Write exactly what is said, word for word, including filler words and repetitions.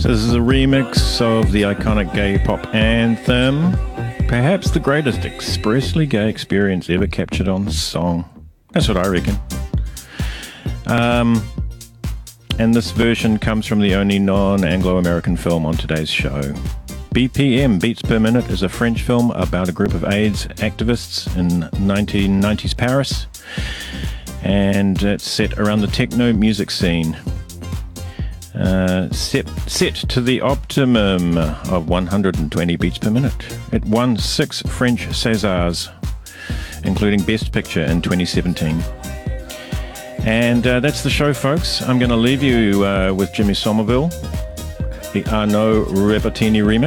So this is a remix of the iconic gay pop anthem, perhaps the greatest expressly gay experience ever captured on song. That's what I reckon. Um, and this version comes from the only non-Anglo-American film on today's show. B P M, Beats Per Minute, is a French film about a group of AIDS activists in nineteen nineties Paris, and it's set around the techno music scene. Uh, set, set to the optimum of one hundred twenty beats per minute. It won six French Césars, including Best Picture in twenty seventeen. And uh, that's the show, folks. I'm going to leave you uh, with Jimmy Somerville, the Arnaud Rebertini remix.